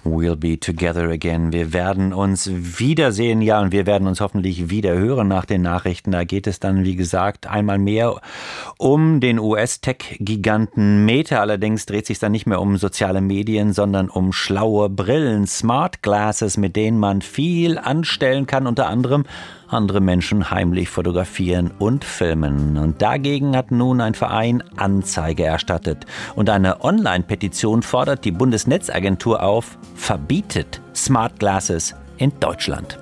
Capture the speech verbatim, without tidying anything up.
We'll be together again. Wir werden uns wiedersehen, ja, und wir werden uns hoffentlich wieder hören nach den Nachrichten. Da geht es dann, wie gesagt, einmal mehr um den U S-Tech-Giganten Meta. Allerdings dreht sich dann nicht mehr um soziale Medien, sondern um schlaue Brillen, Smart Glasses, mit denen man viel anstellen kann, unter anderem andere Menschen heimlich fotografieren und filmen. Und dagegen hat nun ein Verein Anzeige erstattet. Und eine Online-Petition fordert die Bundesnetzagentur auf, verbietet Smart Glasses in Deutschland.